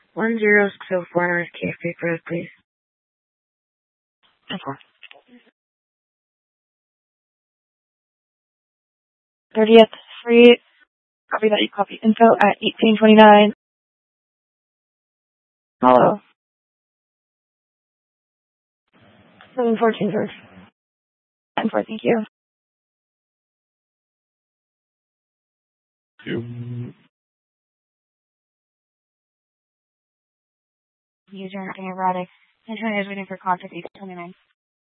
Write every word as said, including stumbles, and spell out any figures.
One zero six zero four North Cave Creek Road, please. four. thirtieth Street. Copy that. You copy info at eighteen twenty-nine. Hello. seven fourteen, George. ten four, thank you. You. User acting erratic. Internet is waiting for contact eight twenty-nine.